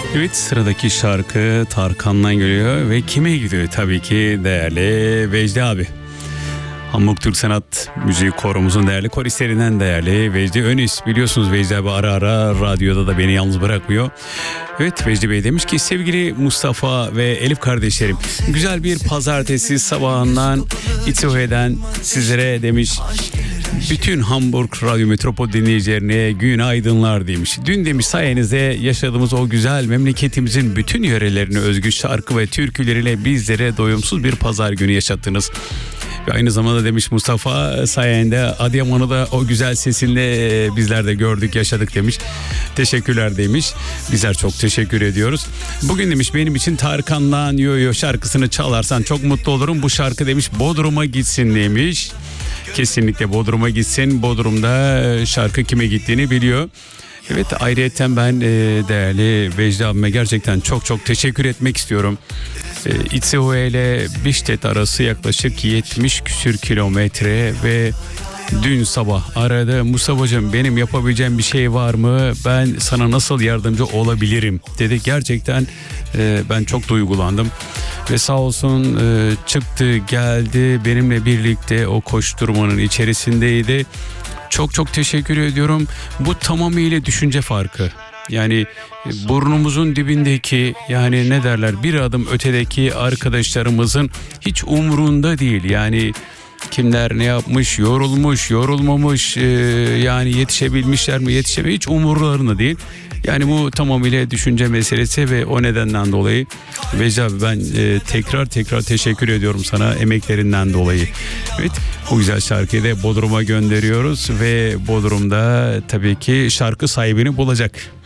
Evet, sıradaki şarkı Tarkan'dan geliyor ve kime gidiyor? Tabii ki değerli Vecdi abi. Hamburg Türk Sanat Müziği Koromuzun değerli koristlerinden değerli Vecdi Önis. Biliyorsunuz Vecdi abi ara ara radyoda da beni yalnız bırakmıyor. Evet, Vecdi Bey demiş ki sevgili Mustafa ve Elif kardeşlerim, güzel bir pazartesi sabahından İTÜ'den sizlere demiş, bütün Hamburg Radyo Metropol dinleyicilerine günaydınlar demiş. Dün demiş sayenizde yaşadığımız o güzel memleketimizin bütün yörelerine özgü şarkı ve türküleriyle bizlere doyumsuz bir pazar günü yaşattınız. Ve aynı zamanda demiş Mustafa sayende Adıyaman'ı da o güzel sesinle bizler de gördük, yaşadık demiş. Teşekkürler demiş. Bizler çok teşekkür ediyoruz. Bugün demiş benim için Tarkan'dan Yo Yo şarkısını çalarsan çok mutlu olurum. Bu şarkı demiş Bodrum'a gitsin demiş. Kesinlikle Bodrum'a gitsin. Bodrum'da şarkı kime gittiğini biliyor. Evet, ayrıyeten ben değerli Vecdi abime gerçekten çok teşekkür etmek istiyorum. İTÜ ile Biştet arası yaklaşık 70 küsür kilometre ve dün sabah aradı. Mustafa'cığım benim yapabileceğim bir şey var mı? Ben sana nasıl yardımcı olabilirim dedi. Gerçekten ben çok duygulandım. Ve sağ olsun çıktı geldi benimle birlikte o koşturmanın içerisindeydi. Çok teşekkür ediyorum. Bu tamamıyla düşünce farkı. Yani burnumuzun dibindeki, yani ne derler, bir adım ötedeki arkadaşlarımızın hiç umurunda değil. Yani kimler ne yapmış, yorulmuş, yorulmamış, yani yetişebilmişler mi, yetişememiş, hiç umurlarında değil. Yani bu tamamıyla düşünce meselesi ve o nedenden dolayı Vecdi abi ben tekrar teşekkür ediyorum sana emeklerinden dolayı. Evet, bu güzel şarkıyı da Bodrum'a gönderiyoruz ve Bodrum'da tabii ki şarkı sahibini bulacak.